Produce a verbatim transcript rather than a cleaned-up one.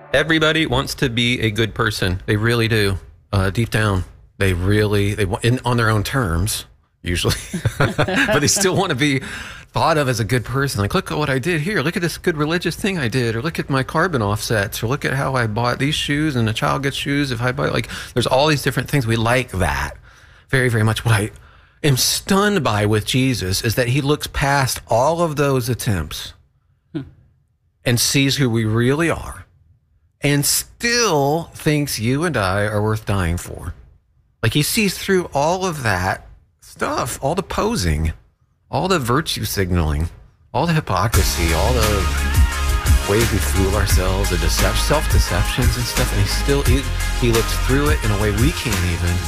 Everybody wants to be a good person. They really do. Uh, deep down, they really, they want, in, on their own terms, usually, but they still want to be thought of as a good person. Like, look at what I did here. Look at this good religious thing I did, or look at my carbon offsets, or look at how I bought these shoes, and a child gets shoes if I buy, like, there's all these different things. We like that very, very much. What I am stunned by with Jesus is that he looks past all of those attempts hmm. and sees who we really are, and still thinks you and I are worth dying for. Like, he sees through all of that stuff, all the posing, all the virtue signaling, all the hypocrisy, all the ways we fool ourselves, the deception, self-deceptions and stuff, and he still, he, he looks through it in a way we can't even.